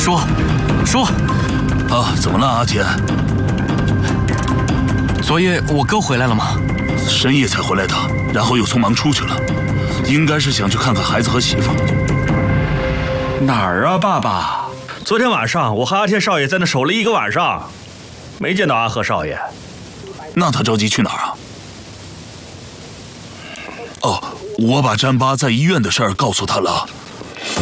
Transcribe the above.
说。 啊，怎么了，阿田？ 昨夜我哥回来了吗？ 深夜才回来的，然后又匆忙出去了，应该是想去看看孩子和媳妇。 哪儿啊，爸爸？昨天晚上我和阿天少爷在那守了1个晚上，没见到阿和少爷。 那他着急去哪儿啊？哦，我把詹巴在医院的事儿告诉他了。